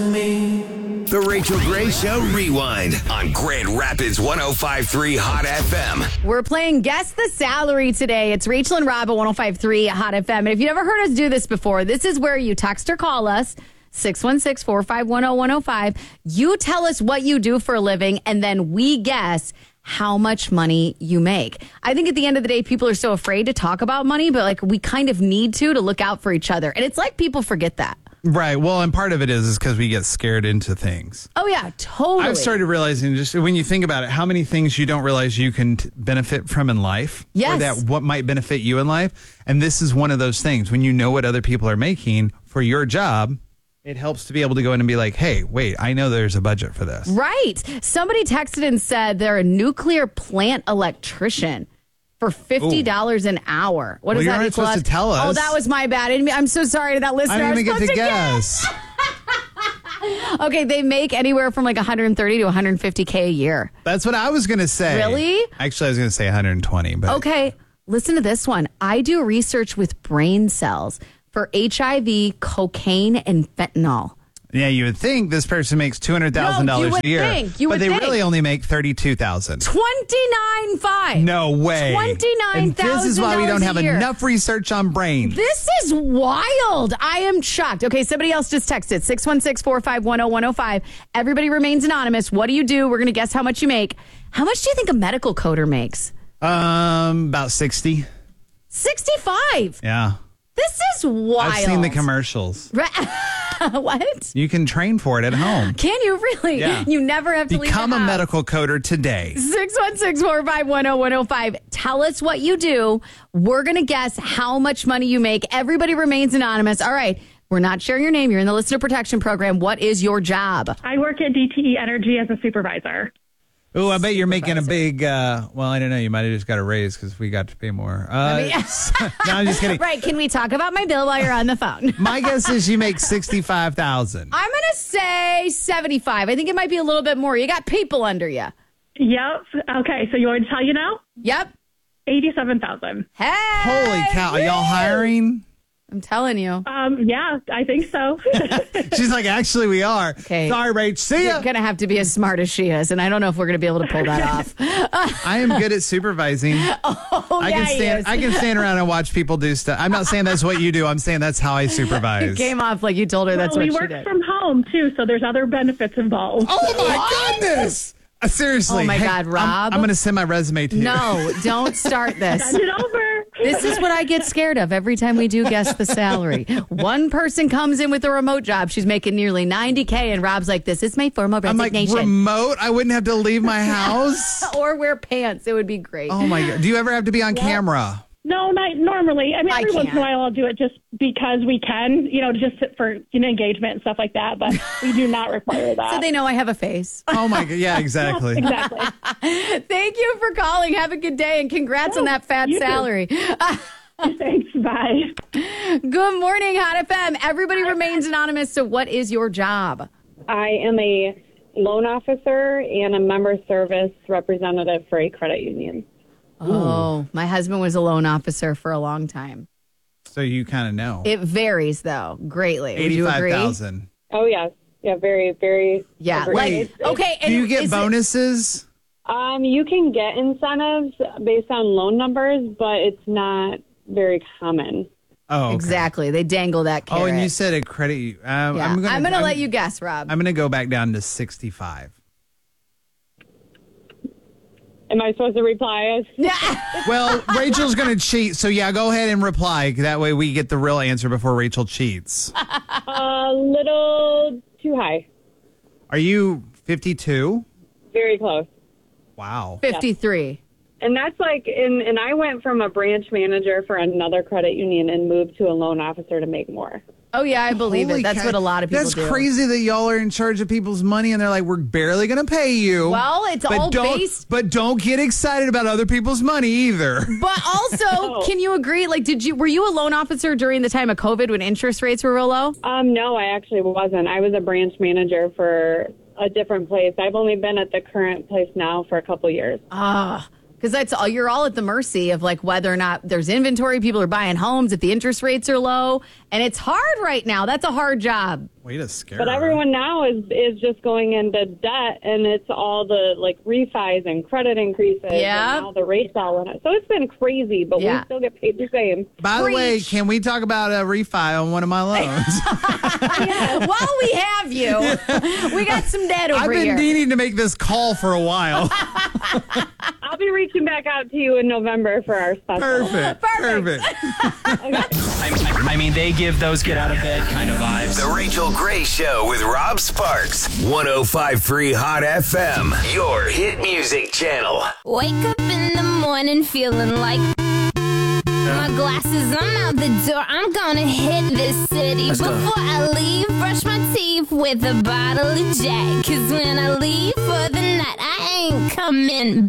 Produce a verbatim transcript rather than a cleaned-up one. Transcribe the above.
The Rachel Gray Show Rewind on Grand Rapids one oh five point three Hot F M. We're playing Guess the Salary today. It's Rachel and Rob at one oh five point three Hot F M. And if you've never heard us do this before, this is where you text or call us, six one six, four five one, oh one oh five. You tell us what you do for a living, and then we guess how much money you make. I think at the end of the day, people are so afraid to talk about money, but like we kind of need to, to look out for each other. And it's like people forget that. Right. Well, and part of it is is because we get scared into things. Oh, yeah, totally. I've started realizing just when you think about it, how many things you don't realize you can t- benefit from in life. Yes. Or that what might benefit you in life. And this is one of those things. When you know what other people are making for your job, it helps to be able to go in and be like, hey, wait, I know there's a budget for this. Right. Somebody texted and said they're a nuclear plant electrician for fifty dollars Ooh. An hour. What well, does you're that not equal? supposed to tell us. Oh, that was my bad. I'm so sorry to that listener. I didn't even I get to, to guess. guess. Okay, they make anywhere from like one hundred thirty to one hundred fifty K a year. That's what I was going to say. Really? Actually, I was going to say one hundred twenty. But okay, listen to this one. I do research with brain cells for H I V, cocaine, and fentanyl. Yeah, you would think this person makes two hundred thousand dollars no, a year. Think. You but would they think. really only make thirty-two thousand dollars. twenty-nine five. No way. twenty-nine thousand dollars. This is why we don't have year. enough research on brains. This is wild. I am shocked. Okay, somebody else just texted six one six, four five one, oh one oh five. Everybody remains anonymous. What do you do? We're going to guess how much you make. How much do you think a medical coder makes? Um, about sixty. sixty-five. Yeah. This is wild. I've seen the commercials. Right. What? You can train for it at home. Can you really? Yeah. You never have to Become leave the a house. medical coder today. six one six, four five one, oh one oh five. Tell us what you do. We're going to guess how much money you make. Everybody remains anonymous. All right. We're not sharing your name. You're in the listener protection program. What is your job? I work at D T E Energy as a supervisor. Oh, I bet you're making a big, uh, well, I don't know. You might have just got a raise because we got to pay more. Uh, I mean, no, I'm just kidding. Right. Can we talk about my bill while you're on the phone? My guess is you make sixty-five thousand dollars. I'm going to say seventy-five. I think it might be a little bit more. You got people under you. Yep. Okay. So you want me to tell you now? Yep. eighty-seven thousand. Hey. Holy cow. Are y'all hiring? I'm telling you. Um, yeah, I think so. She's like, actually, we are. Okay. Sorry, Rach. See ya. You're going to have to be as smart as she is, and I don't know if we're going to be able to pull that off. I am good at supervising. Oh, I yeah, can he stand. is. I can stand around and watch people do stuff. I'm not saying that's what you do. I'm saying that's how I supervise. It came off like you told her that's well, what we she work did. from home, too, so there's other benefits involved. Oh, my goodness. Uh, seriously. Oh, my Hey, God, I'm- Rob. I'm, going to send my resume to you. No, don't start this. Send it over. This is what I get scared of every time we do Guess the Salary. One person comes in with a remote job. She's making nearly ninety K, and Rob's like, this is my formal I'm like, resignation. remote? I wouldn't have to leave my house? Or wear pants. It would be great. Oh, my God. Do you ever have to be on camera? No, not normally. I mean, I every once in a can't. while I'll do it just because we can, you know, just for you know, engagement and stuff like that, but we do not require that. So they know I have a face. Oh, my God. Yeah, exactly. Exactly. Thank you for calling. Have a good day, and congrats on that fat you too. salary. Thanks. Bye. Good morning, Hot F M. Everybody remains anonymous. So what is your job? I am a loan officer and a member service representative for a credit union. Oh, my husband was a loan officer for a long time. So you kind of know. It varies, though, greatly. Would you agree? eighty-five thousand. Oh, yes. Yeah, very, very. Yeah. agree. Like, It's- okay. Do and you get is it- bonuses? Um, you can get incentives based on loan numbers, but it's not very common. Oh, okay. Exactly. They dangle that carrot. Oh, and you said a credit. Um, Yeah. I'm I'm gonna, going to let you guess, Rob. I'm going to go back down to sixty-five. Am I supposed to reply? Well, Rachel's going to cheat, so yeah, go ahead and reply. That way we get the real answer before Rachel cheats. A little too high. Are you fifty-two? Very close. Wow. fifty-three. And that's like, and, and I went from a branch manager for another credit union and moved to a loan officer to make more. Oh, yeah, I believe Holy it. That's cow. what a lot of people That's do. crazy that y'all are in charge of people's money and they're like, we're barely going to pay you. Well, it's but all don't, based. But don't get excited about other people's money either. But also, can you agree? Like, did you were you a loan officer during the time of COVID when interest rates were real low? Um, no, I actually wasn't. I was a branch manager for a different place. I've only been at the current place now for a couple years. Ah, Because that's all, you're all at the mercy of like whether or not there's inventory, people are buying homes, if the interest rates are low, and it's hard right now. That's a hard job. Way to scare But her. everyone now is is just going into debt, and it's all the like refis and credit increases. Yeah. And now the rates all in it. So it's been crazy, but Yeah. we still get paid the same. By the way, Preach. can we talk about a refi on one of my loans? While we have you, we got some debt over I've been here. needing to make this call for a while. I'll be reaching back out to you in November for our special. Perfect. Perfect. I, I mean, they give those get out of bed kind of vibes. The Rachel Gray Show with Rob Sparks. one oh five point three Hot F M. Your hit music channel. Wake up in the morning feeling like my glasses, I'm out the door. I'm gonna hit this city. Before I leave, brush my teeth with a bottle of Jack. Cause when I leave for the night, I ain't coming back.